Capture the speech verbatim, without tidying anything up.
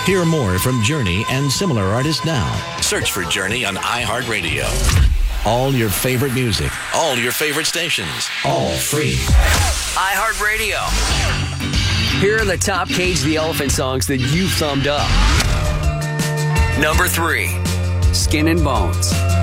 Hear more from Journey and similar artists now. Search for Journey on iHeartRadio. All your favorite music, all your favorite stations, all free. iHeartRadio. Here are the top Cage the Elephant songs that you thumbed up. Number three, Skin and Bones.